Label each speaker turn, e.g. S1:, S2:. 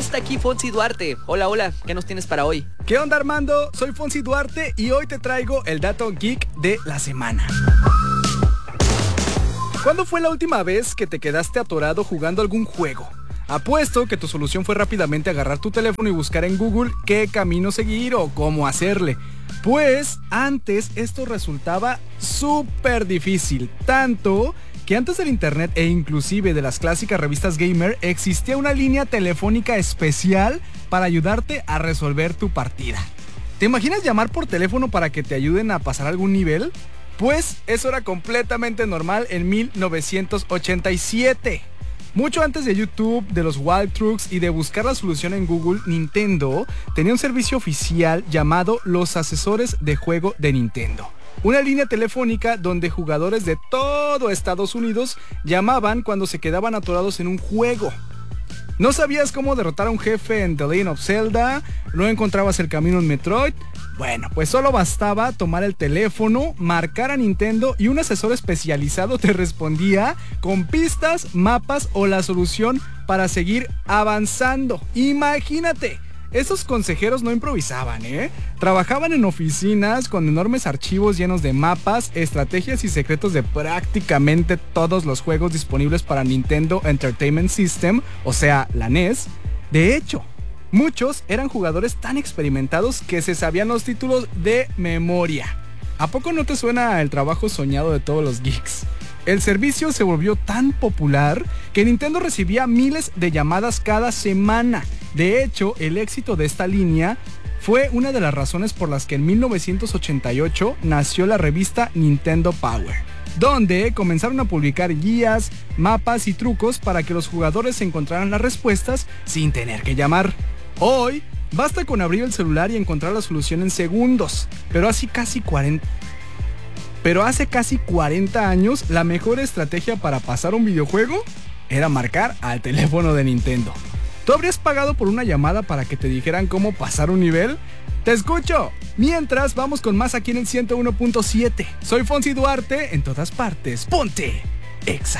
S1: está aquí Fonsi Duarte. Hola, hola, ¿qué nos tienes para hoy?
S2: ¿Qué onda, Armando? Soy Fonsi Duarte y hoy te traigo el dato geek de la semana. ¿Cuándo fue la última vez que te quedaste atorado jugando algún juego? Apuesto que tu solución fue rápidamente agarrar tu teléfono y buscar en Google qué camino seguir o cómo hacerle. Pues antes esto resultaba súper difícil, tanto que antes del internet e inclusive de las clásicas revistas gamer existía una línea telefónica especial para ayudarte a resolver tu partida. ¿Te imaginas llamar por teléfono para que te ayuden a pasar algún nivel? Pues eso era completamente normal en 1987. Mucho antes de YouTube, de los walkthroughs y de buscar la solución en Google, Nintendo tenía un servicio oficial llamado Los Asesores de Juego de Nintendo. Una línea telefónica donde jugadores de todo Estados Unidos llamaban cuando se quedaban atorados en un juego. ¿No sabías cómo derrotar a un jefe en The Legend of Zelda? ¿No encontrabas el camino en Metroid? Bueno, pues solo bastaba tomar el teléfono, marcar a Nintendo y un asesor especializado te respondía con pistas, mapas o la solución para seguir avanzando. Imagínate, esos consejeros no improvisaban, Trabajaban en oficinas con enormes archivos llenos de mapas, estrategias y secretos de prácticamente todos los juegos disponibles para Nintendo Entertainment System, o sea, la NES. De hecho, muchos eran jugadores tan experimentados que se sabían los títulos de memoria. ¿A poco no te suena el trabajo soñado de todos los geeks? El servicio se volvió tan popular que Nintendo recibía miles de llamadas cada semana. De hecho, el éxito de esta línea fue una de las razones por las que en 1988 nació la revista Nintendo Power, donde comenzaron a publicar guías, mapas y trucos para que los jugadores encontraran las respuestas sin tener que llamar. Hoy, basta con abrir el celular y encontrar la solución en segundos, pero hace casi 40 años, la mejor estrategia para pasar un videojuego era marcar al teléfono de Nintendo. ¿Tú habrías pagado por una llamada para que te dijeran cómo pasar un nivel? ¡Te escucho! Mientras, vamos con más aquí en el 101.7. Soy Fonsi Duarte, en todas partes. ¡Ponte Exa!